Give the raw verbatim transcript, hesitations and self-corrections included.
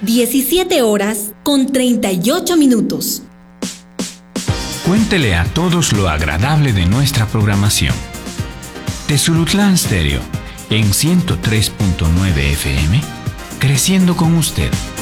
diecisiete horas con treinta y ocho minutos. Cuéntele a todos lo agradable de nuestra programación. Tezulutlán Stereo, en ciento tres punto nueve F M, creciendo con usted.